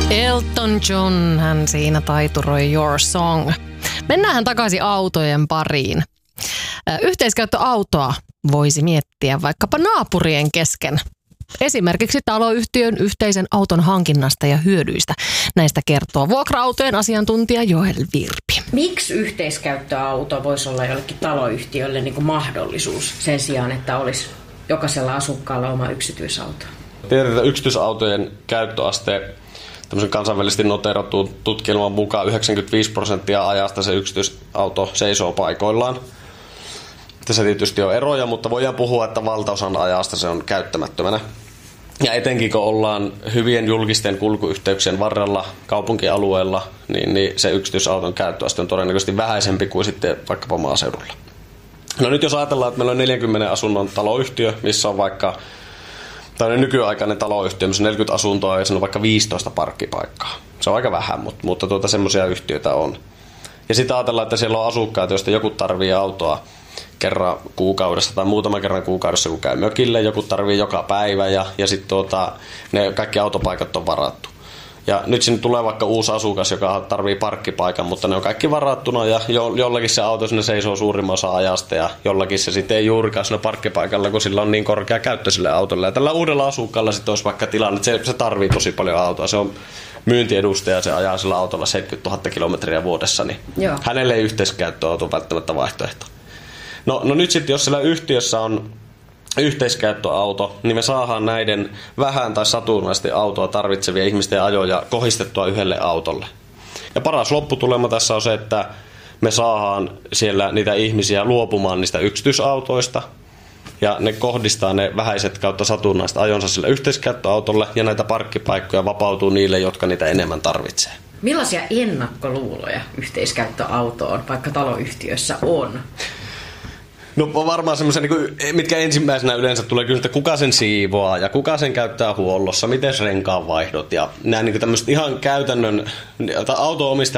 Elton John, hän siinä taituroi Your Song. Mennään takaisin autojen pariin. Yhteiskäyttöautoa voisi miettiä vaikkapa naapurien kesken. Esimerkiksi taloyhtiön yhteisen auton hankinnasta ja hyödyistä. Näistä kertoo vuokra-autojen asiantuntija Joel Virpi. Miksi yhteiskäyttöauto voisi olla jollekin taloyhtiölle niin kuin mahdollisuus sen sijaan, että olisi jokaisella asukkaalla oma yksityisauto? Tiedetään, että yksityisautojen käyttöaste tämmöisen kansainvälisesti noteeratun tutkielman mukaan 95% ajasta se yksityisauto seisoo paikoillaan. Tässä tietysti on eroja, mutta voidaan puhua, että valtaosan ajasta se on käyttämättömänä. Ja etenkin kun ollaan hyvien julkisten kulkuyhteyksien varrella kaupunkialueella, niin se yksityisauton käyttöaste on todennäköisesti vähäisempi kuin sitten vaikkapa maaseudulla. No nyt jos ajatellaan, että meillä on 40 asunnon taloyhtiö, missä on vaikka tällainen nykyaikainen taloyhtiö, missä on 40 asuntoa ja siinä on vaikka 15 parkkipaikkaa. Se on aika vähän, mutta semmoisia yhtiöitä on. Ja sitten ajatellaan, että siellä on asukkaita, joista joku tarvii autoa kerran kuukaudessa tai muutaman kerran kuukaudessa, kun käy mökille. Joku tarvii joka päivä ja sitten ne kaikki autopaikat on varattu. Ja nyt sinne tulee vaikka uusi asukas, joka tarvii parkkipaikan, mutta ne on kaikki varattuna ja jollakin se auto sinne seisoo suurimman osa ajasta ja jollakin se sitten ei juurikaan siinä parkkipaikalla, kun sillä on niin korkea käyttö sille autolle. Ja tällä uudella asukkaalla sitten olisi vaikka tilanne, että se tarvii tosi paljon autoa. Se on myyntiedustaja, se ajaa sillä autolla 70 000 kilometriä vuodessa, niin joo, hänelle ei yhteiskäyttöauto välttämättä vaihtoehto. No nyt sitten, jos siellä yhtiössä on yhteiskäyttöauto, niin me saadaan näiden vähän tai satunnaisesti autoa tarvitsevia ihmisten ajoja kohdistettua yhdelle autolle. Ja paras lopputulema tässä on se, että me saadaan siellä niitä ihmisiä luopumaan niistä yksityisautoista ja ne kohdistaa ne vähäiset kautta satunnaiset ajonsa sille yhteiskäyttöautolle ja näitä parkkipaikkoja vapautuu niille, jotka niitä enemmän tarvitsee. Millaisia ennakkoluuloja yhteiskäyttöautoon vaikka taloyhtiössä on? No varmaan semmoisia, mitkä ensimmäisenä yleensä tulee kyllä, että kuka sen siivoaa ja kuka sen käyttää huollossa, miten renkaanvaihdot ja nämä tämmöiset ihan käytännön auto-omistajan